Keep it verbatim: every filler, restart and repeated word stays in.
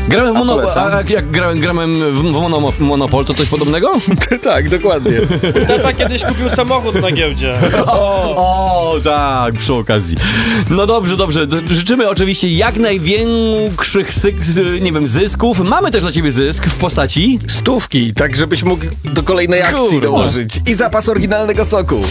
Gramy w A Monopol, polecam. a jak, jak grałem, grałem w mono, Monopol, to coś podobnego? Tak, dokładnie. Tata kiedyś kupił samochód na giełdzie. O, tak, przy okazji. No dobrze, dobrze. Życzymy oczywiście jak największych, syk- nie wiem, zysków. Mamy też dla ciebie zysk w postaci... Stówki, tak żebyś mógł do kolejnej akcji Kurwa. dołożyć. I zapas oryginalnego soku.